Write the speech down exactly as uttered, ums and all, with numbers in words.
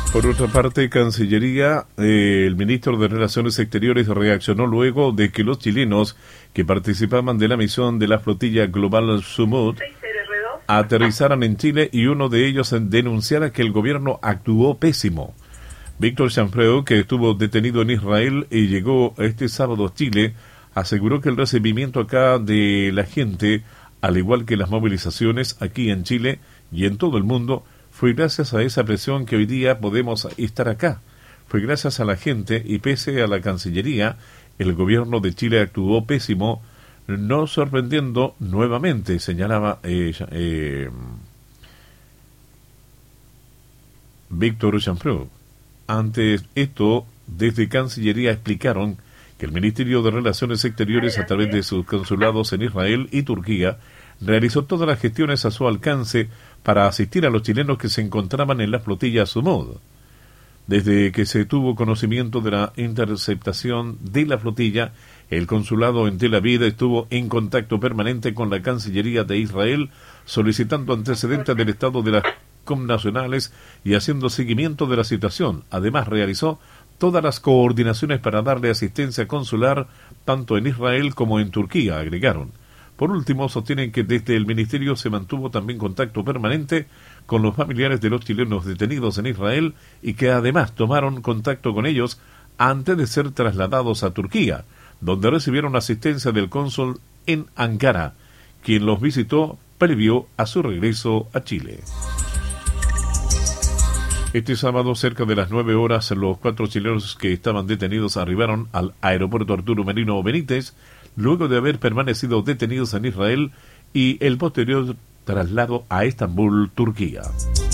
Por otra parte, Cancillería, eh, el ministro de Relaciones Exteriores reaccionó luego de que los chilenos que participaban de la misión de la flotilla Global Sumud aterrizaran en Chile y uno de ellos denunciara que el gobierno actuó pésimo. Víctor Chanfreu, que estuvo detenido en Israel y llegó este sábado a Chile, aseguró que el recibimiento acá de la gente, al igual que las movilizaciones aquí en Chile y en todo el mundo, fue gracias a esa presión que hoy día podemos estar acá. Fue gracias a la gente y pese a la Cancillería, el gobierno de Chile actuó pésimo, no sorprendiendo nuevamente, señalaba eh, eh, Víctor Chanfreu. Ante esto, desde Cancillería explicaron que el Ministerio de Relaciones Exteriores, a través de sus consulados en Israel y Turquía, realizó todas las gestiones a su alcance para asistir a los chilenos que se encontraban en la flotilla Sumud. Desde que se tuvo conocimiento de la interceptación de la flotilla, el consulado en Tel Aviv estuvo en contacto permanente con la Cancillería de Israel, solicitando antecedentes del estado de las connacionales y haciendo seguimiento de la situación. Además, realizó todas las coordinaciones para darle asistencia consular tanto en Israel como en Turquía, agregaron. Por último, sostienen que desde el Ministerio se mantuvo también contacto permanente con los familiares de los chilenos detenidos en Israel y que además tomaron contacto con ellos antes de ser trasladados a Turquía, donde recibieron asistencia del cónsul en Ankara, quien los visitó previo a su regreso a Chile. Este sábado, cerca de las nueve horas, los cuatro chilenos que estaban detenidos arribaron al aeropuerto Arturo Merino Benítez, luego de haber permanecido detenidos en Israel y el posterior traslado a Estambul, Turquía.